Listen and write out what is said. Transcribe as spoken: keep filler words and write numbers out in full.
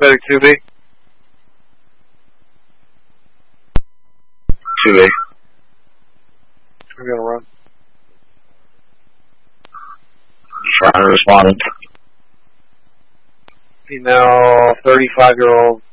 Medic two B. two B. We're gonna run. Trying to respond. Female, thirty-five year old,